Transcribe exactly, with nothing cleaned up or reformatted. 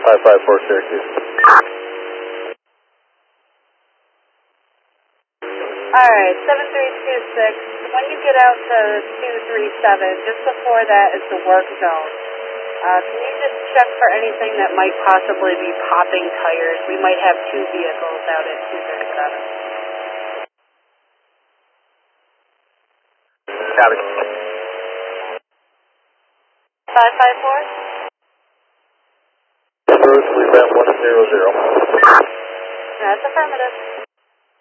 five five four Syracuse. Alright, seven three two six. When you get out to two three seven, just before that is the work zone. Uh, can you just check for anything that might possibly be popping tires? We might have two vehicles out at two thirty-seven. Copy. five five four? Bruce, we bet one zero zero. That's affirmative.